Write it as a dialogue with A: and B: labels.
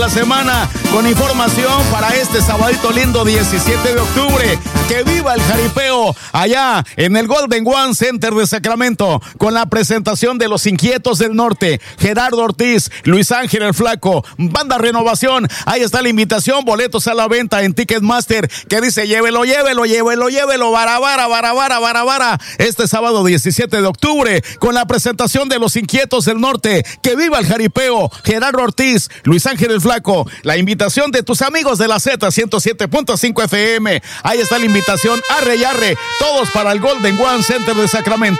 A: la semana con información para este sabadito lindo 17 de octubre. Que viva el jaripeo allá en el Golden One Center de Sacramento con la presentación de Los Inquietos del Norte, Gerardo Ortiz, Luis Ángel el Flaco, Banda Renovación. Ahí está la invitación, boletos a la venta en Ticketmaster, que dice llévelo, barabara. Este sábado 17 de octubre con la presentación de Los Inquietos del Norte. Que viva el jaripeo, Gerardo Ortiz, Luis Ángel el Flaco. La invitación de tus amigos de la Z107.5 FM. Ahí está la invitación, arre y arre, todos para el Golden One Center de Sacramento.